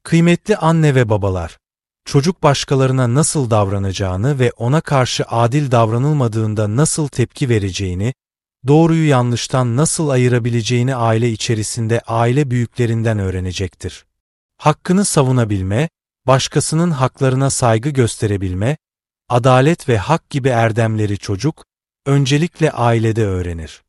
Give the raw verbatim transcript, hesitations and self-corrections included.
Kıymetli anne ve babalar, çocuk başkalarına nasıl davranacağını ve ona karşı adil davranılmadığında nasıl tepki vereceğini, doğruyu yanlıştan nasıl ayırabileceğini aile içerisinde aile büyüklerinden öğrenecektir. Hakkını savunabilme, başkasının haklarına saygı gösterebilme, adalet ve hak gibi erdemleri çocuk, öncelikle ailede öğrenir.